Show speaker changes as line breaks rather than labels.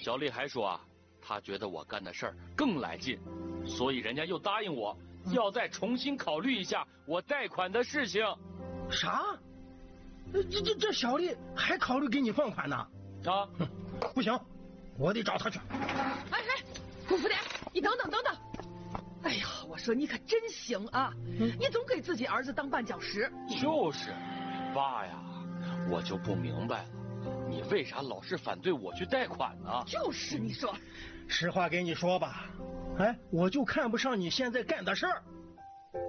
小丽还说啊，她觉得我干的事儿更来劲，所以人家又答应我要再重新考虑一下我贷款的事情。
啥？这小丽还考虑给你放款呢？
啊，
不行，我得找她去。
哎，顾福点，你等等。哎呀，我说你可真行啊！你总给自己儿子当绊脚石。
就是，爸呀，我就不明白了，你为啥老是反对我去贷款呢？
就是你说，
实话给你说吧，哎，我就看不上你现在干的事儿。